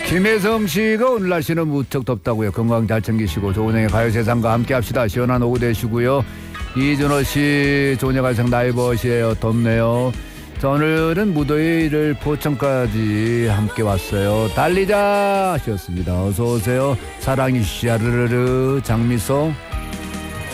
김혜성 씨가 오늘 날씨는 무척 덥다고요. 건강 잘 챙기시고 조은영의 가요세상과 함께합시다. 시원한 오후 되시고요. 이준호 씨, 조은영 가요세상 나이버시에요. 덥네요. 자, 오늘은 무더위를 포천까지 함께 왔어요. 달리자 하셨습니다. 어서 오세요. 사랑이 샤르르르 장미송.